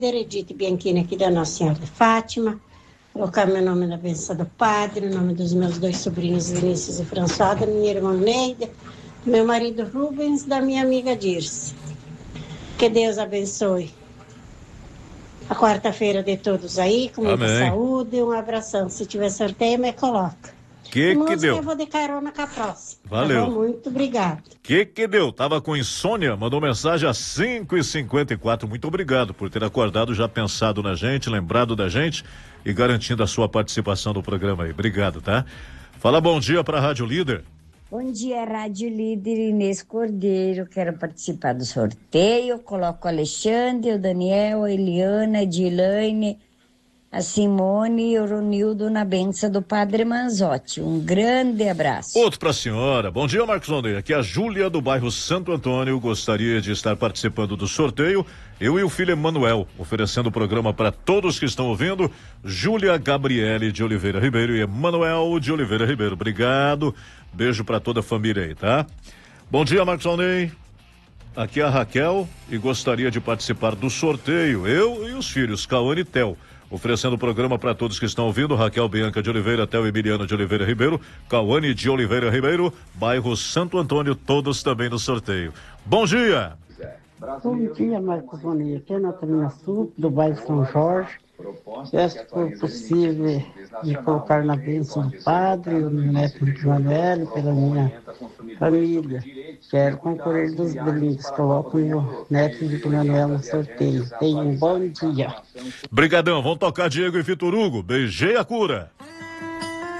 Edith Bianchini aqui da Nossa Senhora de Fátima. Colocar meu nome na bênção do Padre, o nome dos meus 2 sobrinhos, Vinícius e François, da minha irmã Neida, do meu marido Rubens, da minha amiga Dirce. Que Deus abençoe a quarta-feira de todos aí, com muita saúde. Um abração. Se tiver sorteio, me coloca. Que deu? Eu vou de carona com a próxima. Valeu. Tá bom? Muito obrigado. Que deu? Tava com insônia? Mandou mensagem às 5h54. Muito obrigado por ter acordado, já pensado na gente, lembrado da gente e garantindo a sua participação no programa aí. Obrigado, tá? Fala bom dia pra Rádio Líder. Bom dia, Rádio Líder, Inês Cordeiro. Quero participar do sorteio. Coloco o Alexandre, o Daniel, a Eliana, a Edilane, a Simone e o Ronildo na benção do Padre Manzotti. Um grande abraço. Outro pra senhora. Bom dia, Marcos Londrina. Aqui é a Júlia do bairro Santo Antônio. Gostaria de estar participando do sorteio. Eu e o filho Emanuel, oferecendo o programa para todos que estão ouvindo. Júlia Gabriele de Oliveira Ribeiro e Emanuel de Oliveira Ribeiro. Obrigado. Beijo para toda a família aí, tá? Bom dia, Marcos Londrina. Aqui é a Raquel e gostaria de participar do sorteio. Eu e os filhos, Cauane e Theo. Oferecendo o programa para todos que estão ouvindo. Raquel Bianca de Oliveira, Theo Emiliano de Oliveira Ribeiro, Cauane de Oliveira Ribeiro, bairro Santo Antônio, todos também no sorteio. Bom dia! Bom dia, Marcos Boninho. Aqui é a Natalina Sul, do bairro São Jorge. Peço, se for possível, de colocar na bênção do Padre, o neto de Manuel, pela minha família. Quero concorrer dos brindes. Coloco o neto de Manuel no sorteio. Tenha um bom dia. Brigadão, vamos tocar Diego e Vitor Hugo. Beijei a cura.